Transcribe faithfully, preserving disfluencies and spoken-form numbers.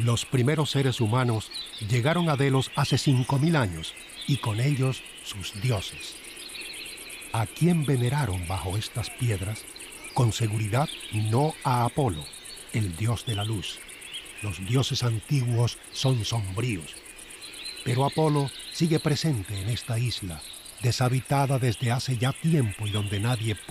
Los primeros seres humanos llegaron a Delos hace cinco mil años y con ellos sus dioses. ¿A quién veneraron bajo estas piedras? Con seguridad no a Apolo, el dios de la luz. Los dioses antiguos son sombríos. Pero Apolo sigue presente en esta isla, deshabitada desde hace ya tiempo y donde nadie